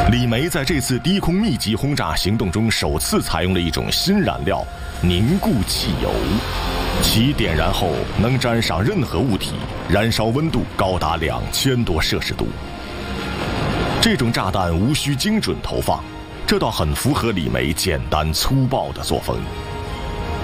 李梅在这次低空密集轰炸行动中首次采用了一种新燃料——凝固汽油，其点燃后能沾上任何物体，燃烧温度高达2000多摄氏度。这种炸弹无需精准投放，这倒很符合李梅简单粗暴的作风。